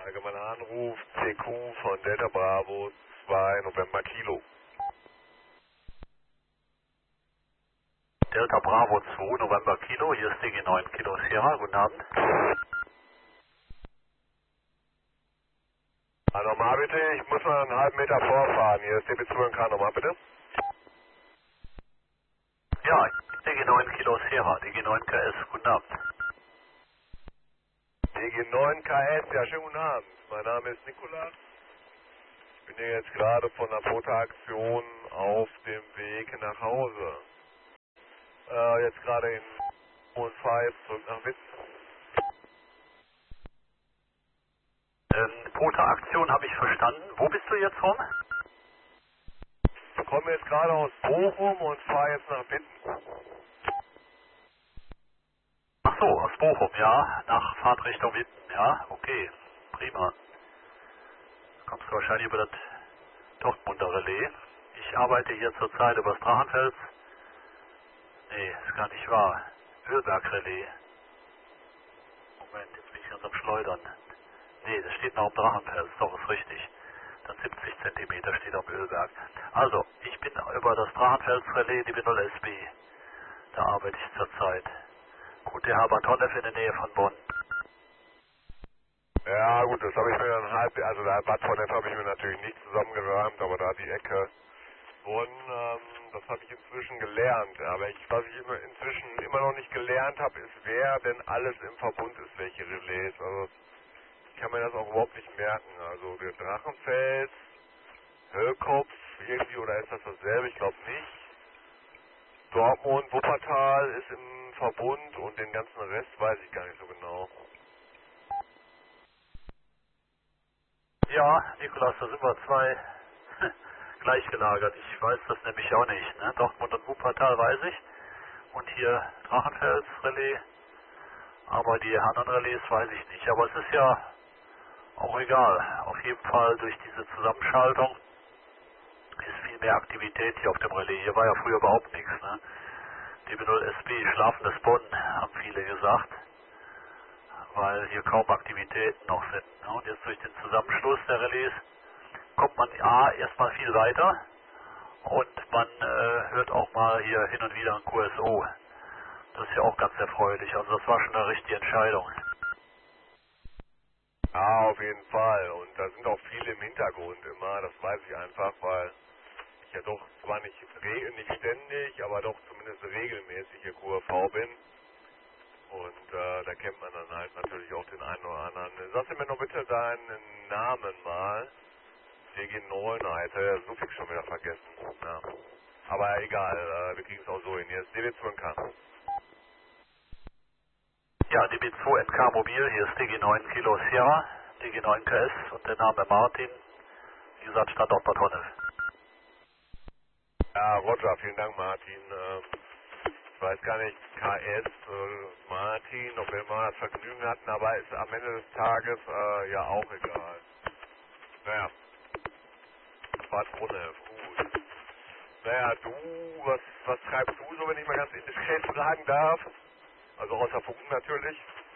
Allgemeiner Anruf, CQ von Delta Bravo 2 November Kilo. Delta Bravo 2 November Kilo, hier ist DG9 Kilo Sierra, guten Abend. Nochmal bitte, ich muss mal einen halben Meter vorfahren, hier ist DB2NK, nochmal bitte. Ja, DG9 Kilo Sierra, DG9 KS, guten Abend. DG9KS, ja schönen guten Abend, mein Name ist Nikolas. Ich bin hier jetzt gerade von der Fotoaktion auf dem Weg nach Hause. Jetzt gerade in und fahre jetzt zurück nach Witten. Fotoaktion habe ich verstanden. Wo bist du jetzt rum? Ich komme jetzt gerade aus Bochum und fahre jetzt nach Witten. Ach so, aus Bochum, ja, nach Fahrtrichtung Witten, ja, okay, prima. Kommst du wahrscheinlich über das Dortmunder Relais. Ich arbeite hier zurzeit über das Drachenfels. Nee, ist gar nicht wahr. Ölberg Relais. Moment, jetzt bin ich ganz am Schleudern. Nee, das steht noch am Drachenfels, doch, ist richtig. Dann 70 cm steht am Ölberg. Also, ich bin über das Drachenfels-Relais DB0SB. Da arbeite ich zurzeit. QTH Bad Honnef in der Nähe von Bonn. Ja gut, das habe ich mir dann also da Bad von habe ich mir natürlich nicht zusammengeräumt, aber da die Ecke Bonn, das habe ich inzwischen gelernt. Aber was ich inzwischen immer noch nicht gelernt habe, ist, wer denn alles im Verbund ist, welche Relais. Also ich kann mir das auch überhaupt nicht merken. Also der Drachenfels, Höllkopf irgendwie, oder ist das dasselbe? Ich glaube nicht. Dortmund, Wuppertal ist im Verbund und den ganzen Rest weiß ich gar nicht so genau. Ja, Nikolas, da sind wir zwei gleichgelagert. Ich weiß das nämlich auch nicht. Ne? Dortmund und Wuppertal weiß ich. Und hier Drachenfels-Relais. Aber die anderen Relais weiß ich nicht. Aber es ist ja auch egal. Auf jeden Fall durch diese Zusammenschaltung ist viel mehr Aktivität hier auf dem Relais. Hier war ja früher überhaupt nichts. Ne? DB0SB, schlafendes Bonn, haben viele gesagt, weil hier kaum Aktivitäten noch sind. Ne? Und jetzt durch den Zusammenschluss der Relais kommt man erstmal viel weiter und man hört auch mal hier hin und wieder ein QSO. Das ist ja auch ganz erfreulich. Also das war schon eine richtige Entscheidung. Ja, auf jeden Fall. Und da sind auch viele im Hintergrund immer, das weiß ich einfach, weil ich ja doch zwar nicht ständig, aber doch zumindest regelmäßig hier QRV bin. Und da kennt man dann halt natürlich auch den einen oder anderen. Sag mir noch bitte deinen Namen mal. DG9, Alter, das Suffix schon wieder vergessen. Ja. Aber egal, wir kriegen es auch so hin. Hier ist DB2NK. Ja, DB2NK Mobil, hier ist DG9 Kilo Sierra, DG9 KS und der Name Martin. Wie gesagt, Standort Bad Honnef. Ja, Roger, vielen Dank, Martin. Ich weiß gar nicht, KS, Martin, ob wir mal das Vergnügen hatten, aber ist am Ende des Tages ja auch egal. Naja, Bad Honnef, gut. Naja, du, was treibst du so, wenn ich mal ganz indiskret fragen darf? Also außer Funken natürlich.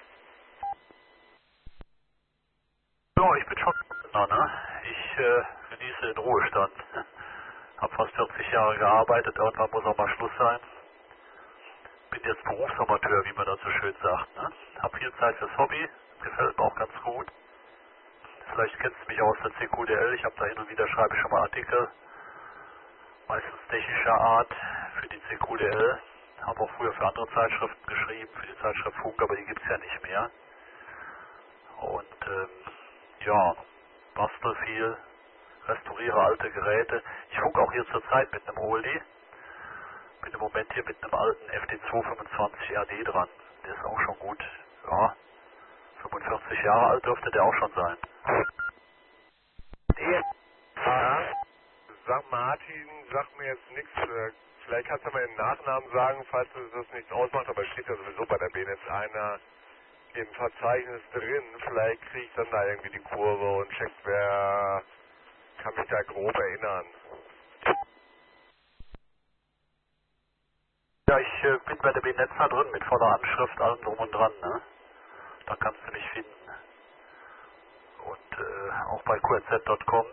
Ja, ich bin schon ne? Ich genieße den Ruhestand. Hab fast 40 Jahre gearbeitet, irgendwann muss auch mal Schluss sein. Bin jetzt Berufsamateur, wie man das so schön sagt. Ne? Hab viel Zeit fürs Hobby, gefällt mir auch ganz gut. Vielleicht kennst du mich aus der CQDL, ich habe da hin und wieder schreibe ich schon mal Artikel, meistens technischer Art für die CQDL. Habe auch früher für andere Zeitschriften geschrieben, für die Zeitschrift Funk, aber die gibt es ja nicht mehr. Und ja, bastel viel, restauriere alte Geräte. Ich funke auch hier zurzeit mit einem Oldie. Bin im Moment hier mit einem alten FD225 RD dran. Der ist auch schon gut, ja, 45 Jahre alt dürfte der auch schon sein. Ja. Sag Martin, sag mir jetzt nichts. Vielleicht kannst du mal den Nachnamen sagen, falls es das nichts ausmacht, aber es steht ja sowieso bei der BNetz einer im Verzeichnis drin. Vielleicht kriege ich dann da irgendwie die Kurve und checkt, wer kann mich da grob erinnern. Ja, ich bin bei der BNetzer drin mit voller Anschrift, allem drum und dran, ne? Da kannst du mich finden. Und auch bei qz.com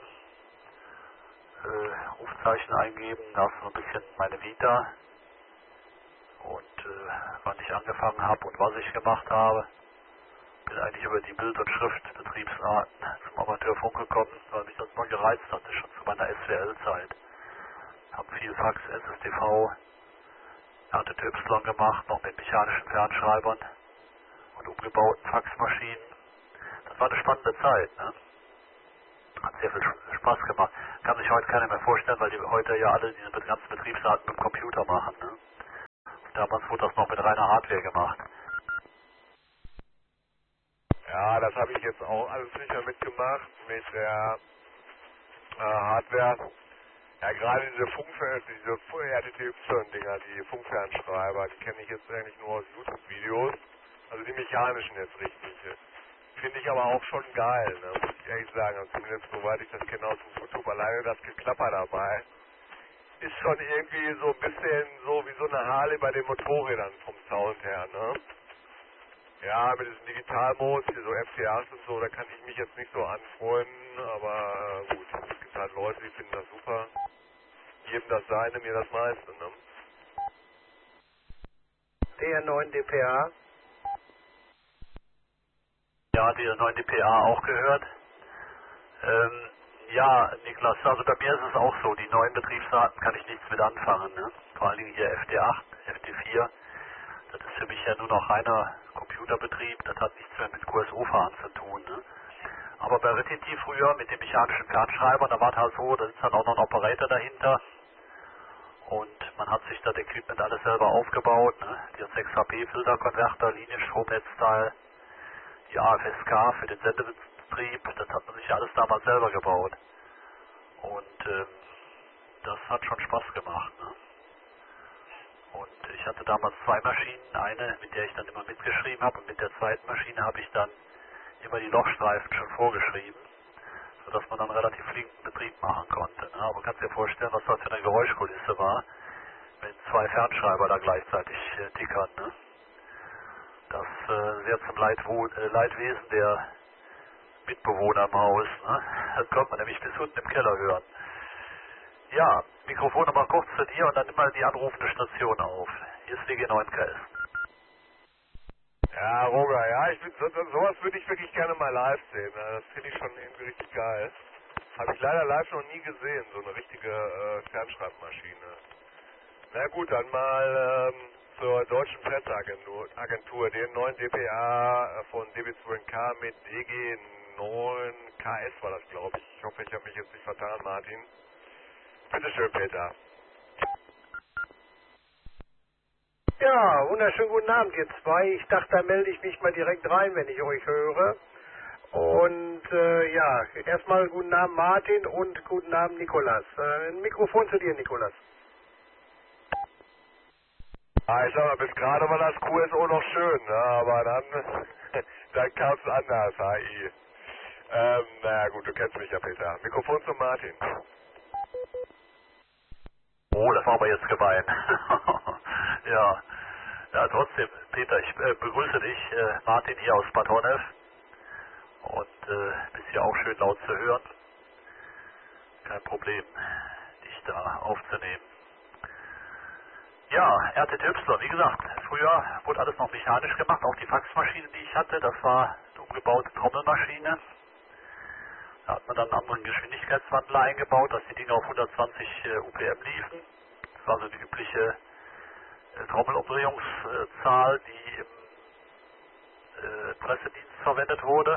Rufzeichen eingeben, da hast du so ein bisschen meine Vita und wann ich angefangen habe und was ich gemacht habe. Bin eigentlich über die Bild- und Schriftbetriebsarten zum Amateurfunk gekommen, weil mich das mal gereizt hatte, schon zu meiner SWL-Zeit. Hab viel Fax, SSTV, RTTY gemacht, noch mit mechanischen Fernschreibern und umgebauten Faxmaschinen. Das war eine spannende Zeit, ne? Hat sehr viel Spaß gemacht. Kann sich heute keiner mehr vorstellen, weil die heute ja alle diese ganzen Betriebsarten mit dem Computer machen, ne? Und damals wurde das noch mit reiner Hardware gemacht. Ja, das habe ich jetzt auch alles nicht mehr mitgemacht mit der Hardware. Ja, gerade diese RTTY-Dinger, die Funkfernschreiber, die kenne ich jetzt eigentlich nur aus YouTube-Videos. Also die mechanischen jetzt richtig. Finde ich aber auch schon geil, ne? Muss ich ehrlich sagen. Also zumindest soweit ich das kenne aus dem YouTube, alleine das Geklapper dabei ist schon irgendwie so ein bisschen so wie so eine Harley bei den Motorrädern vom Sound her, ne? Ja, mit diesem Digitalmodus, hier so FT8 und so, da kann ich mich jetzt nicht so anfreunden, aber gut, es gibt halt Leute, die finden das super. Jedem das seine, mir das meiste, ne? DR9 dpa. Ja, DR9 dpa auch gehört. Ja, Niklas, also bei mir ist es auch so, die neuen Betriebsarten kann ich nichts mit anfangen, ne? Vor allen Dingen hier FD8, FD4. Das ist für mich ja nur noch reiner Computerbetrieb, das hat nichts mehr mit QSO-Fahren zu tun, ne? Aber bei Rittiti früher mit den mechanischen Fernschreibern, da war es halt so, da ist dann auch noch ein Operator dahinter und man hat sich das Equipment alles selber aufgebaut, ne? Die 6 HP-Filterkonverter, Linienstromnetzteil, die AFSK für den Sendebetrieb, das hat man sich alles damals selber gebaut. Und das hat schon Spaß gemacht, ne? Und ich hatte damals 2 Maschinen, eine, mit der ich dann immer mitgeschrieben habe und mit der zweiten Maschine habe ich dann immer die Lochstreifen schon vorgeschrieben, sodass man dann relativ flinken Betrieb machen konnte, ne? Aber kannst dir vorstellen, was das für eine Geräuschkulisse war, wenn 2 Fernschreiber da gleichzeitig tickern, ne? Das sehr zum Leidwesen der Mitbewohner im Haus, ne? Das konnte man nämlich bis unten im Keller hören. Ja, Mikrofon nochmal kurz zu dir und dann nimm mal die anrufende Station auf. Hier ist WG9KS. Ja, Roger, ja, sowas würde ich wirklich gerne mal live sehen. Das finde ich schon irgendwie richtig geil. Habe ich leider live noch nie gesehen, so eine richtige Fernschreibmaschine. Na gut, dann mal zur Deutschen Presseagentur, den neuen DPA von DB2NK mit DG9KS war das, glaube ich. Ich hoffe, ich habe mich jetzt nicht vertan, Martin. Bitteschön, Peter. Ja, wunderschönen guten Abend, ihr zwei. Ich dachte, da melde ich mich mal direkt rein, wenn ich euch höre. Und ja, erstmal guten Abend Martin und guten Abend Nikolas. Ein Mikrofon zu dir, Nikolas. Ah, ich sag mal, bis gerade war das QSO noch schön, ne? Aber dann kam es anders, HI. Naja gut, du kennst mich ja, Peter. Mikrofon zu Martin. Oh, das war aber jetzt gemein. Ja. Ja, trotzdem, Peter, ich begrüße dich, Martin hier aus Bad Honnef. Und bist hier auch schön laut zu hören. Kein Problem, dich da aufzunehmen. Ja, RTTY, wie gesagt, früher wurde alles noch mechanisch gemacht, auch die Faxmaschine, die ich hatte, das war eine umgebaute Trommelmaschine. Da hat man dann einen anderen Geschwindigkeitswandler eingebaut, dass die Dinge auf 120 UPM liefen. Das war so die übliche Trommelumdrehungszahl, die im Pressedienst verwendet wurde,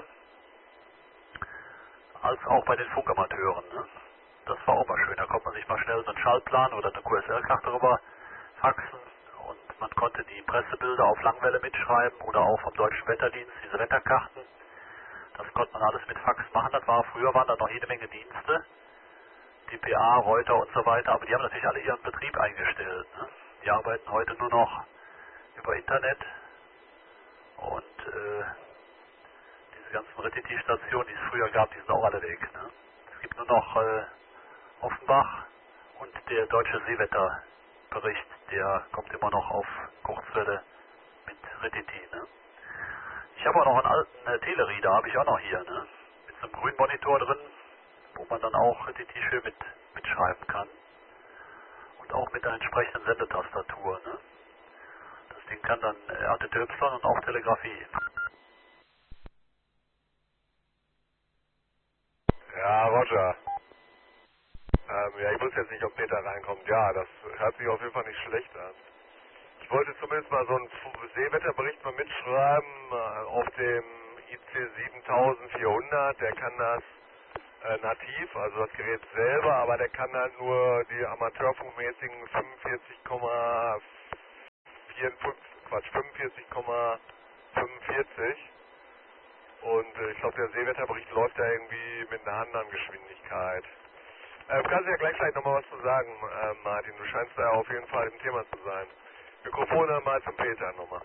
als auch bei den Funkamateuren, ne? Das war auch mal schön, da konnte man sich mal schnell so einen Schaltplan oder eine QSL-Karte rüber faxen und man konnte die Pressebilder auf Langwelle mitschreiben oder auch vom Deutschen Wetterdienst, diese Wetterkarten. Das konnte man alles mit Fax machen, früher waren da noch jede Menge Dienste, DPA, Reuter und so weiter, aber die haben natürlich alle ihren Betrieb eingestellt, ne? Die arbeiten heute nur noch über Internet und diese ganzen Repetitivstationen, die es früher gab, die sind auch alle weg, ne? Es gibt nur noch Offenbach und der deutsche Seewetterbericht, der kommt immer noch auf Kurzwelle mit Repeti, ne? Ich habe auch noch einen alten Telereader, habe ich auch noch hier, ne? Mit so einem Grünmonitor drin, wo man dann auch die T-Shirt mitschreiben kann. Und auch mit der entsprechenden Sendetastatur. Ne? Das Ding kann dann ATTY und auch Telegrafie. Ja, Roger. Ja, ich wusste jetzt nicht, ob Peter reinkommt. Ja, das hört sich auf jeden Fall nicht schlecht an. Ich wollte zumindest mal so einen Seewetterbericht mal mitschreiben auf dem IC 7400. Der kann das nativ, also das Gerät selber, aber der kann halt nur die amateurfunkmäßigen 45,45. Und ich glaube, der Seewetterbericht läuft ja irgendwie mit einer anderen Geschwindigkeit. Kannst du ja gleich nochmal was zu sagen, Martin. Du scheinst da ja auf jeden Fall im Thema zu sein. Mikrofon mal zum Peter nochmal.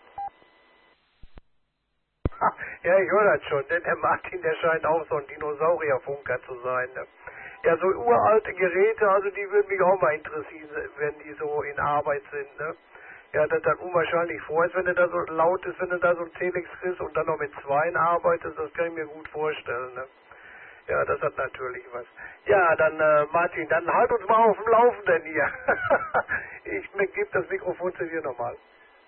Ja, ich höre das schon, denn der Martin, der scheint auch so ein Dinosaurierfunker zu sein. Ne? Ja, so uralte Geräte, also die würden mich auch mal interessieren, wenn die so in Arbeit sind. Ne? Ja, das dann unwahrscheinlich froh ist, wenn du da so laut ist, wenn du da so ein Telex kriegst und dann noch mit zweien arbeitest, das kann ich mir gut vorstellen. Ne? Ja, das hat natürlich was. Ja, dann Martin, dann halt uns mal auf dem Laufenden hier. Ich gebe das Mikrofon zu dir nochmal.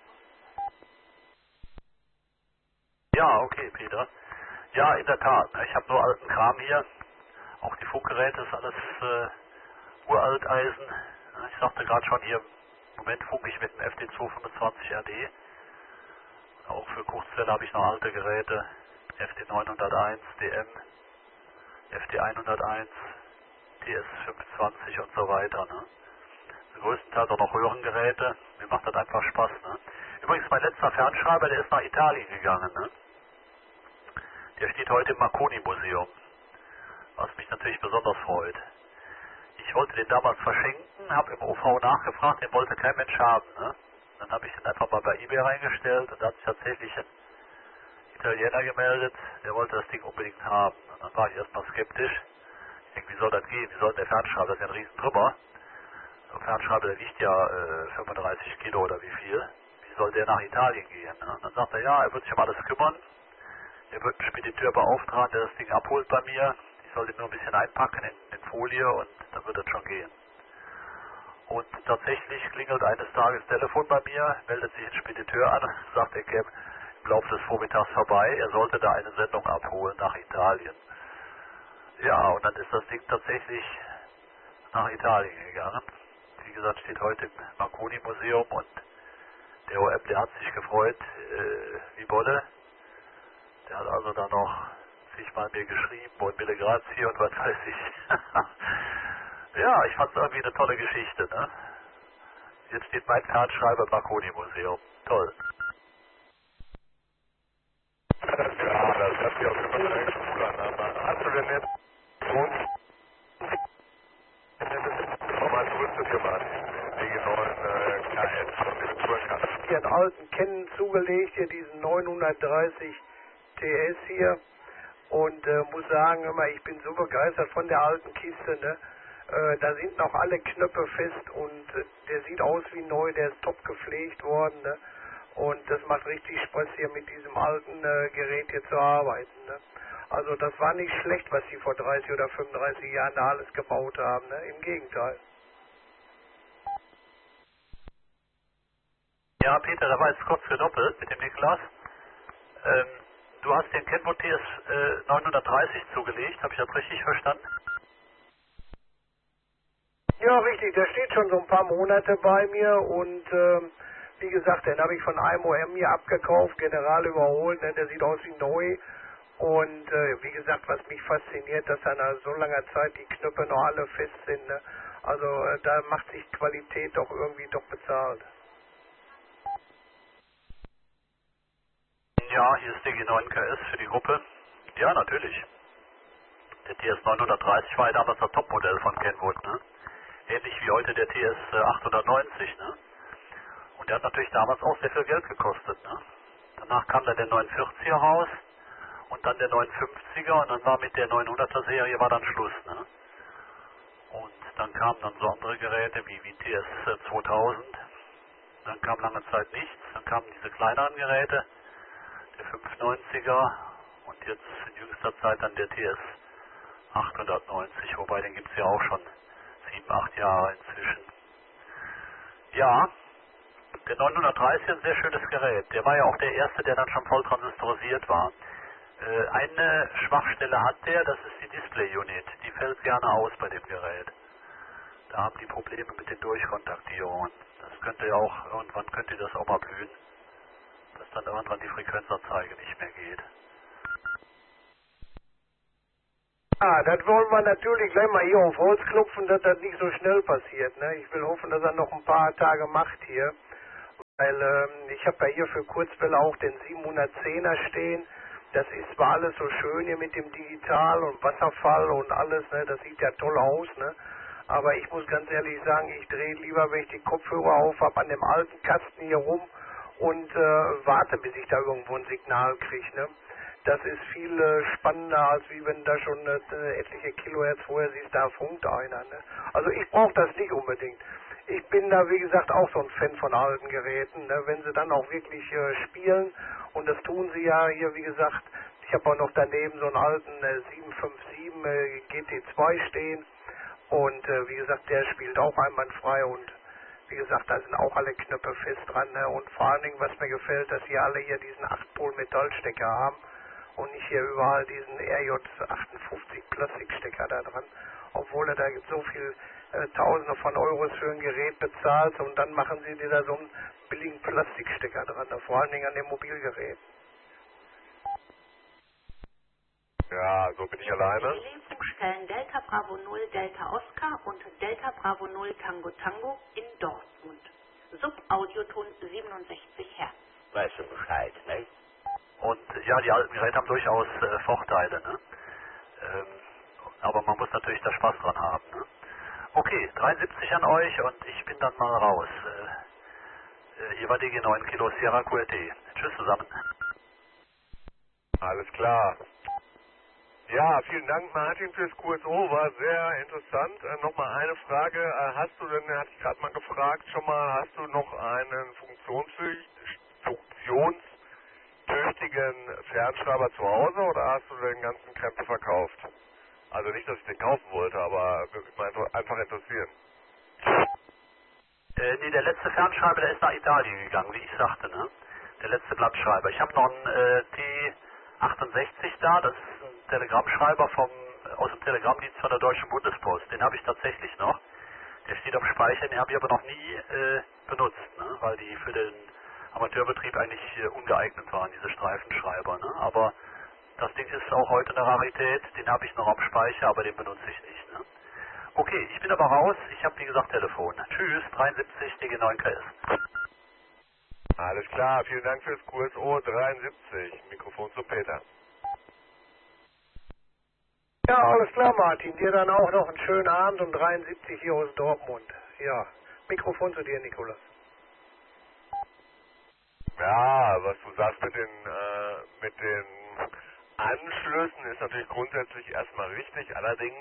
Ja, okay, Peter. Ja, in der Tat. Ich habe nur alten Kram hier. Auch die Funkgeräte ist alles Uralteisen. Ich sagte gerade schon hier, im Moment funke ich mit dem FD225RD. Auch für Kurzwelle habe ich noch alte Geräte. FD901, DM, FD101, TS25 und so weiter. Ne? Größtenteils auch noch Röhrengeräte. Mir macht das einfach Spaß. Ne? Übrigens, mein letzter Fernschreiber, der ist nach Italien gegangen. Ne? Der steht heute im Marconi-Museum, was mich natürlich besonders freut. Ich wollte den damals verschenken, habe im OV nachgefragt, den wollte kein Mensch haben. Ne? Dann habe ich den einfach mal bei eBay reingestellt und da hat sich tatsächlich ein Italiener gemeldet, der wollte das Ding unbedingt haben. Und dann war ich erstmal skeptisch. Ich denke, wie soll das gehen? Wie soll der Fernschreiber, das ist ja ein Riesentrümmer. Der Fernschreiber, der wiegt ja 35 Kilo oder wie viel. Wie soll der nach Italien gehen? Ne? Und dann sagt er, ja, er wird sich um alles kümmern. Er wird einen Spediteur beauftragen, der das Ding abholt bei mir. Ich soll den nur ein bisschen einpacken in Folie und dann wird das schon gehen. Und tatsächlich klingelt eines Tages das Telefon bei mir, meldet sich ein Spediteur an, sagt, er käme im Laufe des Vormittags vorbei, er sollte da eine Sendung abholen nach Italien. Ja, und dann ist das Ding tatsächlich nach Italien gegangen. Wie gesagt, steht heute im Marconi-Museum und der OM, der hat sich gefreut, wie Bolle. Der hat also da noch zigmal mir geschrieben und Mille Grazie und was weiß ich. Ja, ich fand es irgendwie eine tolle Geschichte, ne? Jetzt steht mein Fernschreiber im Marconi-Museum. Toll. Ja, das hat sich auf jeden Fall eigentlich schon gut an. Aber hast du denn jetzt nochmal zurück zu dir, Martin, wegen neuen KS von dem Tourenkasten? Ich habe einen alten Canon zugelegt, hier diesen 930 TS hier. Und muss sagen, hör mal, ich bin so begeistert von der alten Kiste, ne? Da sind noch alle Knöpfe fest und der sieht aus wie neu, der ist top gepflegt worden, ne? Und das macht richtig Spaß hier mit diesem alten Gerät hier zu arbeiten, ne? Also das war nicht schlecht, was die vor 30 oder 35 Jahren da alles gebaut haben, ne? Im Gegenteil. Ja, Peter, da war jetzt kurz gedoppelt mit dem Niklas. Du hast den Kenwood TS 930 zugelegt, habe ich das richtig verstanden? Ja, richtig, der steht schon so ein paar Monate bei mir und wie gesagt, den habe ich von IMOM hier abgekauft, General überholt, ne? Der sieht aus wie neu und wie gesagt, was mich fasziniert, dass nach so langer Zeit die Knöpfe noch alle fest sind, ne? Also da macht sich Qualität doch irgendwie doch bezahlt. Ja, hier ist der G9KS für die Gruppe. Ja, natürlich. Der TS 930 war ja damals das Topmodell von Kenwood, ne? Ähnlich wie heute der TS 890, ne? Und der hat natürlich damals auch sehr viel Geld gekostet, ne? Danach kam dann der 940er raus und dann der 950er und dann war mit der 900er Serie war dann Schluss, ne? Und dann kamen dann so andere Geräte wie TS 2000. Dann kam lange Zeit nichts, dann kamen diese kleineren Geräte, der 590er Und jetzt in jüngster Zeit dann der TS 890, wobei den gibt es ja auch schon 7, 8 Jahre inzwischen. Ja, der 930 ist ein sehr schönes Gerät. Der war ja auch der erste, der dann schon voll transistorisiert war. Eine Schwachstelle hat der, das ist die Display-Unit. Die fällt gerne aus bei dem Gerät. Da haben die Probleme mit den Durchkontaktierungen. Das könnte ja auch, irgendwann könnte das auch mal blühen, dass dann irgendwann die Frequenzanzeige nicht mehr geht. Ah, das wollen wir natürlich gleich mal hier auf Holz klopfen, dass das nicht so schnell passiert. Ne? Ich will hoffen, dass er noch ein paar Tage macht hier. Weil ich habe ja hier für Kurzwelle auch den 710er stehen. Das ist zwar alles so schön hier mit dem Digital und Wasserfall und alles, ne? Das sieht ja toll aus, ne? Aber ich muss ganz ehrlich sagen, ich drehe lieber, wenn ich die Kopfhörer auf habe, an dem alten Kasten hier rum und warte, bis ich da irgendwo ein Signal kriege, ne? Das ist viel spannender, als wie wenn da schon etliche Kilohertz vorher siehst, da funkt einer, ne? Also ich brauche das nicht unbedingt. Ich bin da, wie gesagt, auch so ein Fan von alten Geräten, ne? Wenn sie dann auch wirklich spielen, und das tun sie ja hier, wie gesagt, ich habe auch noch daneben so einen alten 757 GT2 stehen und wie gesagt, der spielt auch einwandfrei und wie gesagt, da sind auch alle Knöpfe fest dran, ne? Und vor allen Dingen, was mir gefällt, dass sie alle hier diesen 8-Pol-Metallstecker haben und nicht hier überall diesen RJ58 Plastikstecker da dran, obwohl er da so viel Tausende von Euros für ein Gerät bezahlt und dann machen sie dir da so einen billigen Plastikstecker dran, vor allen Dingen an dem Mobilgerät. Ja, so bin ich alleine. Funkstellen Delta Bravo 0 Delta Oscar und Delta Bravo 0 Tango Tango in Dortmund. Subaudioton 67 Hertz. Weißt du Bescheid, ne? Und ja, die alten Geräte haben durchaus Vorteile, ne? Aber man muss natürlich da Spaß dran haben, ne? Okay, 73 an euch und ich bin dann mal raus. Hier war DG 9 Kilo Sierra QRT. Tschüss zusammen. Alles klar. Ja, vielen Dank Martin fürs QSO, war sehr interessant. Nochmal eine Frage, hast du denn, hatte ich gerade mal gefragt, schon mal, hast du noch einen funktionstüchtigen Fernschreiber zu Hause oder hast du den ganzen Krempel verkauft? Also nicht, dass ich den kaufen wollte, aber würde mich mal einfach interessieren. Nee, der letzte Fernschreiber, der ist nach Italien gegangen, wie ich sagte, ne? Der letzte Blattschreiber. Ich habe noch einen T68 da, das ist ein Telegrammschreiber aus dem Telegrammdienst von der Deutschen Bundespost. Den habe ich tatsächlich noch. Der steht auf Speicher, den habe ich aber noch nie benutzt, ne? Weil die für den Amateurbetrieb eigentlich ungeeignet waren, diese Streifenschreiber, ne? Aber das Ding ist auch heute eine Rarität, den habe ich noch am Speicher, aber den benutze ich nicht, ne? Okay, ich bin aber raus, ich habe wie gesagt Telefon. Tschüss, 73 DG9 KS. Alles klar, vielen Dank fürs QSO 73. Mikrofon zu Peter. Ja, alles klar, Martin. Dir dann auch noch einen schönen Abend um 73 hier aus Dortmund. Ja, Mikrofon zu dir, Nikolas. Ja, was du sagst mit den Anschlüssen ist natürlich grundsätzlich erstmal richtig. Allerdings,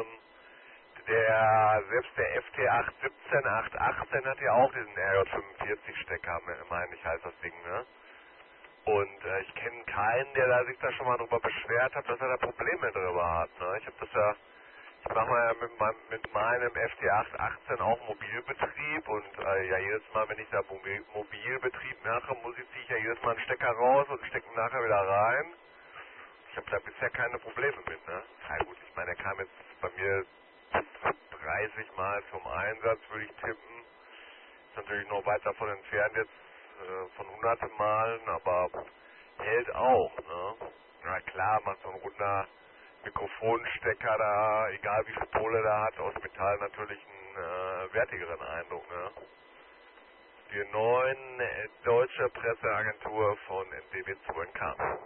selbst der FT817, 818 hat ja auch diesen RJ45 Stecker, meine ich, heißt das Ding, ne? Und ich kenne keinen, der sich da schon mal drüber beschwert hat, dass er da Probleme drüber hat, ne? Ich mache mal ja mit meinem FT818 auch Mobilbetrieb und ja, jedes Mal, wenn ich da Mobilbetrieb mache, ziehe ich ja jedes Mal einen Stecker raus und stecke ihn nachher wieder rein. Ich habe da bisher keine Probleme mit, ne? Ja gut, ich meine, er kam jetzt bei mir 30 Mal zum Einsatz, würde ich tippen. Ist natürlich noch weit davon entfernt jetzt von hunderten Malen, aber hält auch, ne? Na klar, macht so ein runder Mikrofonstecker da, egal wie viel Pole der hat, aus Metall natürlich einen wertigeren Eindruck, ne? Die neuen deutsche Presseagentur von NDW2NK.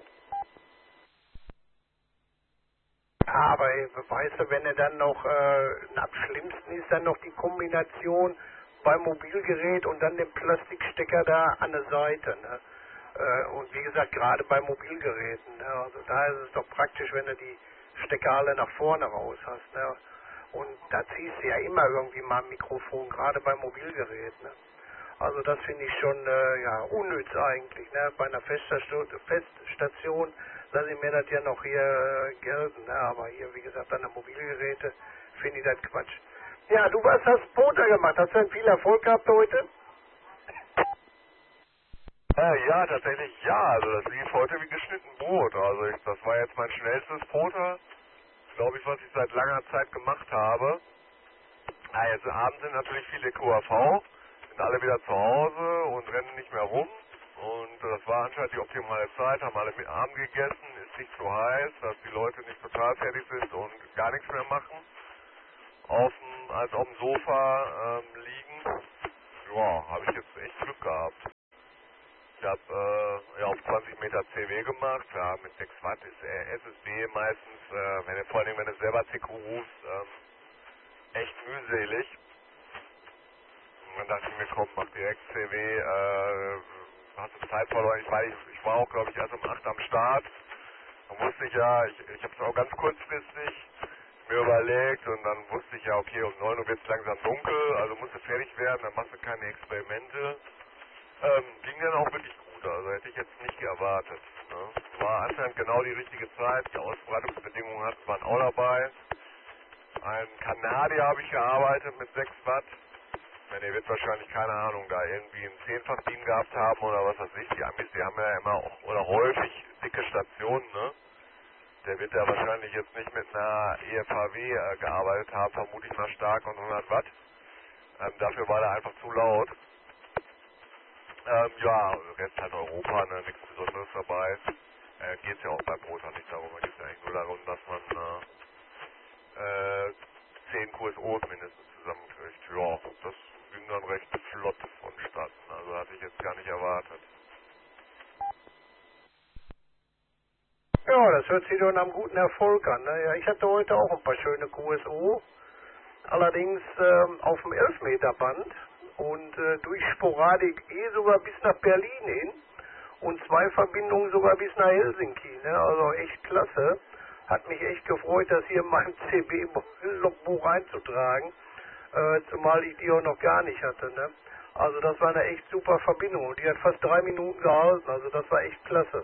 Aber weißt du, wenn er dann noch, am schlimmsten ist dann noch die Kombination beim Mobilgerät und dann den Plastikstecker da an der Seite, ne? Und wie gesagt, gerade bei Mobilgeräten, ne? Also da ist es doch praktisch, wenn du die Stecker alle nach vorne raus hast, ne? Und da ziehst du ja immer irgendwie mal ein Mikrofon, gerade beim Mobilgerät, ne? Also das finde ich schon ja, unnütz eigentlich, ne? Bei einer Feststation lasse ich mir das ja noch hier gelten. Ne? Aber hier, wie gesagt, an der Mobilgeräte finde ich das Quatsch. Ja, du hast Poter gemacht. Hast du denn viel Erfolg gehabt heute? Ja, tatsächlich ja. Also das lief heute wie geschnitten Brot. Also das war jetzt mein schnellstes Poter, glaube ich, was ich seit langer Zeit gemacht habe. Ja, jetzt abends sind natürlich viele QAV, sind alle wieder zu Hause und rennen nicht mehr rum. Und das war anscheinend die optimale Zeit, haben alle mit Abend gegessen, ist nicht so heiß, dass die Leute nicht total fertig sind und gar nichts mehr machen. Auf dem Sofa liegen. Ja, habe ich jetzt echt Glück gehabt. Ich habe ja auf 20 Meter CW gemacht, ja, mit 6 Watt ist SSD meistens, vor allem wenn du selber CQ rufst, echt mühselig. Und dann dachte ich mir, komm, mach direkt CW, hast du Zeit verloren. Ich war auch, glaube ich, erst um 8 am Start. Dann wusste ich ja, ich habe es auch ganz kurzfristig mir überlegt und dann wusste ich ja, okay, um 9 Uhr wird es langsam dunkel, also musst du fertig werden, dann machst du keine Experimente. Ging dann auch wirklich gut, also hätte ich jetzt nicht erwartet. Ne? War anscheinend genau die richtige Zeit, die Ausbreitungsbedingungen waren auch dabei. Ein Kanadier habe ich gearbeitet mit 6 Watt. Ja, der wird wahrscheinlich, keine Ahnung, da irgendwie einen 10-fach-Beam gehabt haben oder was weiß ich. Die Amis, die haben ja immer auch, oder häufig dicke Stationen, ne? Der wird ja wahrscheinlich jetzt nicht mit einer EFHW gearbeitet haben, vermute ich mal stark und 100 Watt. Dafür war der einfach zu laut. Ja, Rest halt Europa, ne, nichts Besonderes dabei. Geht's ja auch beim Motor nicht darum, es geht ja eigentlich nur darum, dass man 10 QSOs mindestens zusammenkriegt. Ja, das ging dann recht flott vonstatten, also hatte ich jetzt gar nicht erwartet. Ja, das hört sich doch nach einem guten Erfolg an. Ne? Ja, ich hatte heute auch ein paar schöne QSO, allerdings auf dem 11-Meter-Band und durch Sporadik sogar bis nach Berlin hin und 2 Verbindungen sogar bis nach Helsinki. Ne? Also echt klasse. Hat mich echt gefreut, das hier in meinem CB-Logbuch einzutragen, zumal ich die auch noch gar nicht hatte. Ne? Also das war eine echt super Verbindung und die hat fast 3 Minuten gehalten, also das war echt klasse.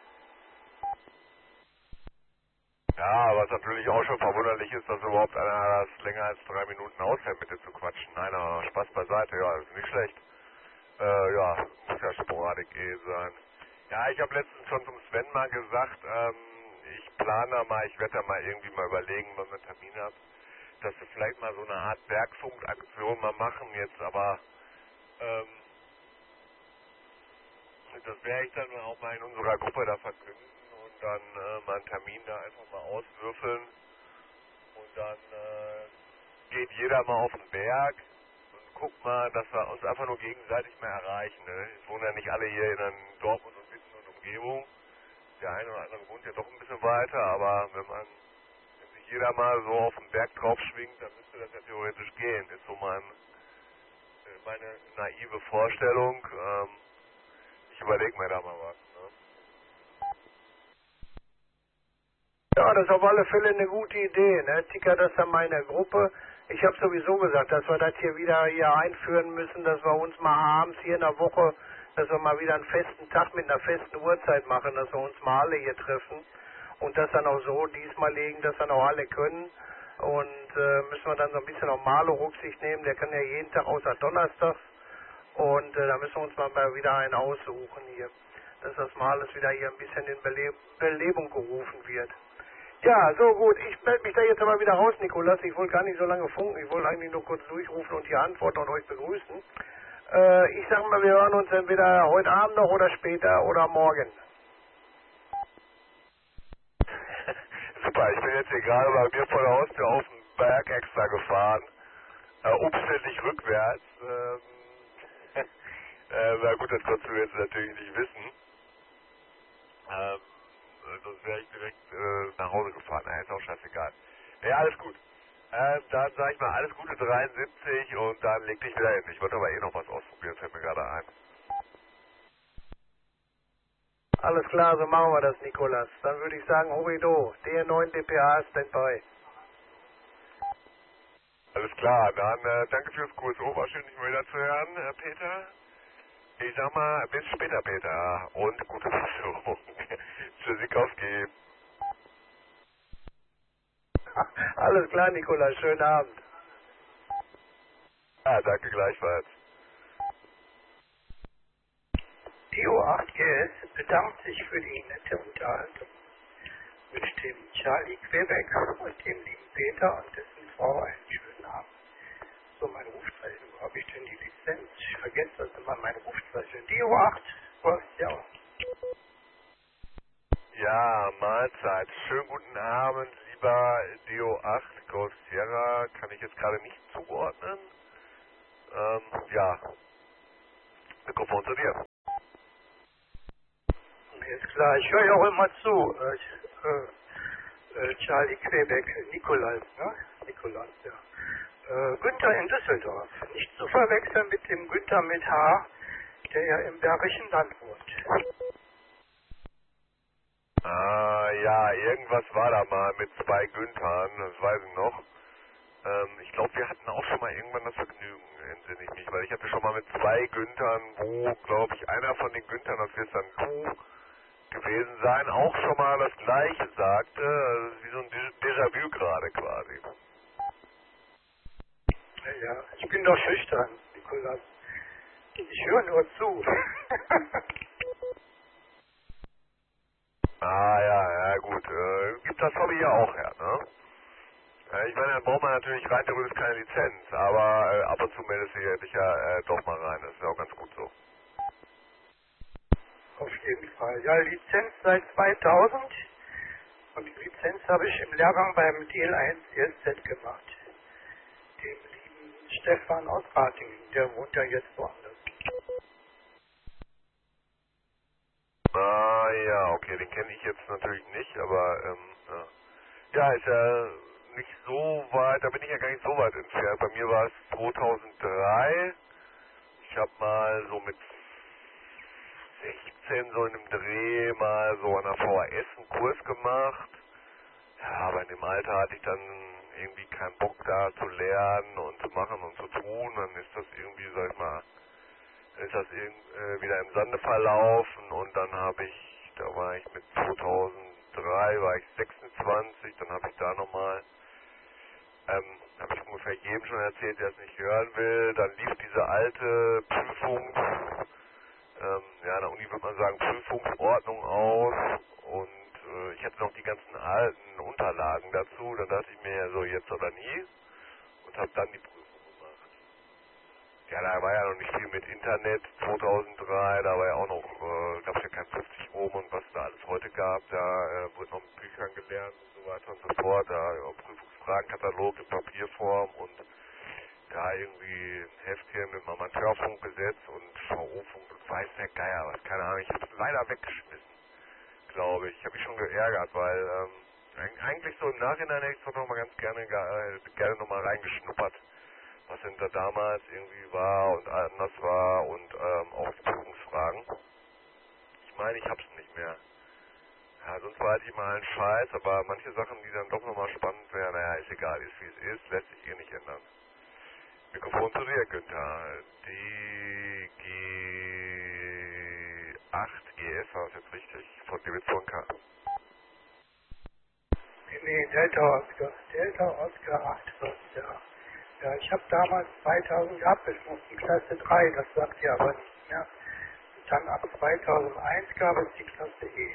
Ja, was natürlich auch schon verwunderlich ist, dass überhaupt einer das länger als 3 Minuten aushält, mit dir zu quatschen. Nein, aber Spaß beiseite, ja, ist nicht schlecht. Ja, muss ja Sporadik sein. Ja, ich habe letztens schon zum Sven mal gesagt, ich plane da mal, ich werde da mal irgendwie mal überlegen, wann wir einen Termin haben, dass wir vielleicht mal so eine Art Bergfunkaktion mal machen jetzt, aber das werde ich dann auch mal in unserer Gruppe da verkünden und dann mal einen Termin da einfach mal auswürfeln und dann geht jeder mal auf den Berg und guckt mal, dass wir uns einfach nur gegenseitig mal erreichen. Ne? Es wohnen ja nicht alle hier in Dortmund und Witten und Umgebung. Der eine oder andere wohnt ja doch ein bisschen weiter, aber wenn sich jeder mal so auf den Berg drauf schwingt, dann müsste das ja theoretisch gehen. Ist so meine naive Vorstellung. Ich überlege mir da mal was. Ne? Ja, das ist auf alle Fälle eine gute Idee. Ne? Ticker das an meine Gruppe. Ich habe sowieso gesagt, dass wir das hier wieder hier einführen müssen, dass wir uns mal abends hier in der Woche, dass wir mal wieder einen festen Tag mit einer festen Uhrzeit machen, dass wir uns mal alle hier treffen und das dann auch so diesmal legen, dass dann auch alle können. Und müssen wir dann so ein bisschen auf Malo Rücksicht nehmen, der kann ja jeden Tag außer Donnerstags. Und da müssen wir uns mal wieder einen aussuchen hier, dass das mal alles wieder hier ein bisschen in Belebung gerufen wird. Ja, so gut, ich melde mich da jetzt aber wieder raus, Nikolas. Ich wollte gar nicht so lange funken, ich wollte eigentlich nur kurz durchrufen und hier antworten und euch begrüßen. Ich sag mal, wir hören uns entweder heute Abend noch oder später oder morgen. Super, ich bin jetzt hier gerade bei mir vor der Haustür auf den Berg extra gefahren, umständlich rückwärts. Na gut, das konntest du jetzt natürlich nicht wissen. Sonst wäre ich direkt nach Hause gefahren. Na, ist auch scheißegal. Ja, alles gut. Dann sage ich mal, alles Gute 73 und dann leg dich wieder hin. Ich wollte aber eh noch was ausprobieren, fällt mir gerade ein. Alles klar, so machen wir das, Nikolas. Dann würde ich sagen, Horido, DR9 dpa Standby. Alles klar, dann danke fürs QSO, war schön, dich mal wieder zu hören, Peter. Ich sag mal, bis später, Peter, und gute Besserung. Tschüssikowski. Alles klar, Nikolaus, schönen Abend. Ja, danke gleichfalls. Dio 8GS bedankt sich für die nette Unterhaltung. Wünscht dem Charlie Quebec und dem lieben Peter und dessen Frau einen schönen Abend. So, mein Rufzeichen, wo habe ich denn die Lizenz? Ich vergesse das immer, mein Rufzeichen. Dio 8, ja. Ja, Mahlzeit. Schönen guten Abend, lieber Dio 8 Ghost Sierra. Kann ich jetzt gerade nicht zuordnen. Ja. Mikrofon zu dir. Ist klar, ich höre ja auch immer zu. Charlie Quebec, Nikolaus, ne? Nikolaus, ja. Günther in Düsseldorf. Nicht zu verwechseln mit dem Günther mit H, der ja im Bergischen Land wohnt. Ah, ja, irgendwas war da mal mit 2 Günthern, das weiß ich noch. Ich glaube, wir hatten auch schon mal irgendwann das Vergnügen, entsinne ich mich, weil ich hatte schon mal mit 2 Günthern, wo, glaube ich, einer von den Günthern, das wirst dann du gewesen sein, auch schon mal das Gleiche sagte. Also das ist wie so ein Déjà-vu gerade quasi. Ja, ich bin doch schüchtern, Nikolaus. Ich höre nur zu. Ah, ja, gut. Gibt das Hobby ja auch her, ne? Ich meine, dann braucht man natürlich rein theoretisch keine Lizenz, aber ab und zu meldest du dich ja doch mal rein. Das ist ja auch ganz gut so. Auf jeden Fall. Ja, Lizenz seit 2000 und die Lizenz habe ich im Lehrgang beim DL1 ESZ gemacht. Dem lieben Stefan aus Ratingen, der wohnt ja jetzt woanders. Ah, ja, okay, den kenne ich jetzt natürlich nicht, aber ja. Ja, ist ja nicht so weit, da bin ich ja gar nicht so weit entfernt. Bei mir war es 2003. Ich habe mal so mit 16 so in einem Dreh mal so an der VHS einen Kurs gemacht. Ja, aber in dem Alter hatte ich dann irgendwie keinen Bock da zu lernen und zu machen und zu tun. Dann ist das irgendwie, sag ich mal, ist das wieder im Sande verlaufen und dann habe ich, da war ich mit 2003, war ich 26, dann habe ich da nochmal, habe ich ungefähr jedem schon erzählt, der es nicht hören will, dann lief diese alte Prüfung, ja, an der Uni würde man sagen Prüfungsordnung aus und ich hatte noch die ganzen alten Unterlagen dazu, dann dachte ich mir ja so jetzt oder nie und habe dann die Prüfung gemacht. Ja, da war ja noch nicht viel mit Internet 2003, da war ja auch noch, gab es ja kein 50 Ohm und was da alles heute gab, da wurde noch mit Büchern gelernt und so weiter und so fort, da Prüfungsfragenkatalog in Papierform und da irgendwie ein Heftchen mit dem Amateurfunkgesetz und VO-Funk und weiß der Geier was, keine Ahnung, ich habe es leider weggeschmissen, glaube ich. Ich habe mich schon geärgert, weil eigentlich so im Nachhinein hätte ich es doch noch mal ganz gerne noch mal reingeschnuppert, was denn da damals irgendwie war und anders war und auch die Prüfungsfragen. Ich meine, ich hab's nicht mehr. Ja, sonst war halt immer ein Scheiß, aber manche Sachen, die dann doch nochmal spannend wären, naja, ist egal, ist wie es ist, lässt sich eh nicht ändern. Mikrofon zu dir, Günther. Die G8GS war das jetzt richtig, von Divisionka. Nee, Delta Oscar 8, ja. Ja, ich habe damals 2000 abgeschlossen, Klasse 3, das sagt ihr aber nicht mehr. Und dann ab 2001 gab es die Klasse E.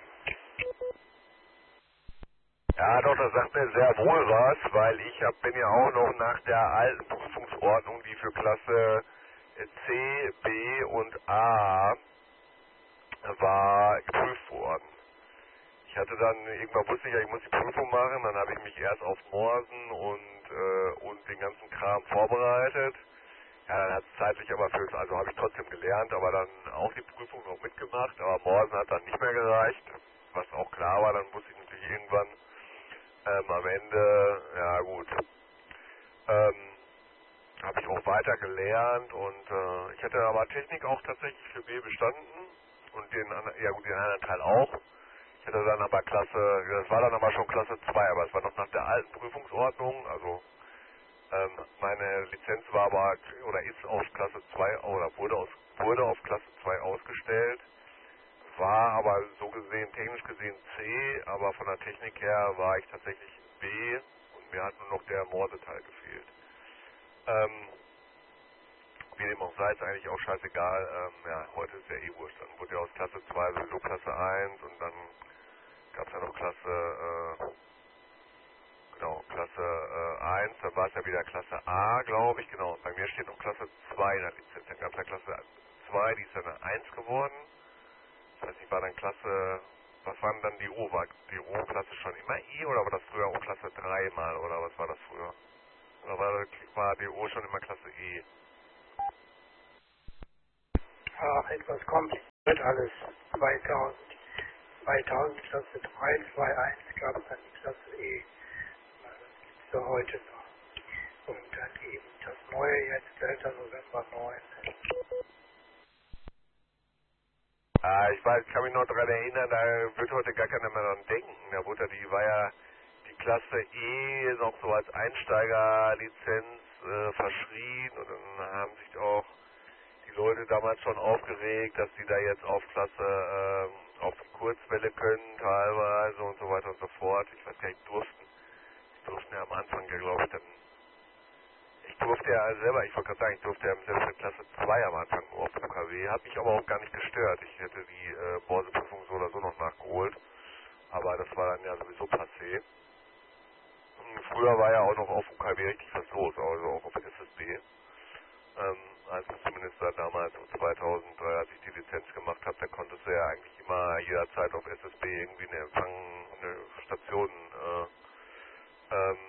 Ja, doch, das sagt mir sehr wohl was, weil ich bin ja auch noch nach der alten Prüfungsordnung, die für Klasse C, B und A war, geprüft worden. Ich hatte dann, irgendwann wusste ich ja, ich muss die Prüfung machen, dann habe ich mich erst auf Morsen und den ganzen Kram vorbereitet. Ja, dann hat es zeitlich aber also habe ich trotzdem gelernt, aber dann auch die Prüfung noch mitgemacht, aber Morsen hat dann nicht mehr gereicht, was auch klar war, dann wusste ich natürlich irgendwann am Ende, ja gut, habe ich auch weiter gelernt und ich hatte aber Technik auch tatsächlich für B bestanden und den anderen Teil auch. Ich hatte dann aber das war dann aber schon Klasse 2, aber es war noch nach der alten Prüfungsordnung, also meine Lizenz war aber, oder ist auf Klasse 2, oder wurde auf Klasse 2 ausgestellt. war aber so gesehen, technisch gesehen C, aber von der Technik her war ich tatsächlich B und mir hat nur noch der Morseteil gefehlt. Wie dem auch sei, ist eigentlich auch scheißegal. Ja, heute ist ja eh wurscht. Dann wurde ja aus Klasse 2 sowieso Klasse 1 und dann gab es ja noch Klasse 1, dann war es ja wieder Klasse A, glaube ich, genau. Bei mir steht noch Klasse 2 in der Lizenz. Dann gab es ja Klasse 2, die ist dann eine 1 geworden. Das heißt, ich war dann Klasse, was waren dann die O? War die O-Klasse schon immer E oder war das früher O-Klasse 3 mal oder was war das früher? Oder war die O schon immer Klasse E? Ach, etwas kompliziert alles. 2000 Klasse 3, 2.1 gab es dann die Klasse E. Das gibt es ja heute noch. Und dann eben das neue jetzt, Delta November 9. Ich kann mich noch daran erinnern, da wird heute gar keiner mehr dran denken. Da wurde die war ja die Klasse E noch so als Einsteigerlizenz verschrien und dann haben sich auch die Leute damals schon aufgeregt, dass die da jetzt auf Klasse, auf die Kurzwelle können teilweise und so weiter und so fort. Ich weiß gar nicht, die durften ja am Anfang, glaube ich, dann, ich durfte ja selber, ich wollte gerade sagen, ich durfte ja selbst mit Klasse 2 am Anfang nur auf UKW, hat mich aber auch gar nicht gestört. Ich hätte die Borseprüfung so oder so noch nachgeholt, aber das war dann ja sowieso passé. Früher war ja auch noch auf UKW richtig was los, also auch auf SSB. Also zumindest da damals, so 2003, als ich die Lizenz gemacht habe, da konntest du ja eigentlich immer jederzeit auf SSB irgendwie eine Station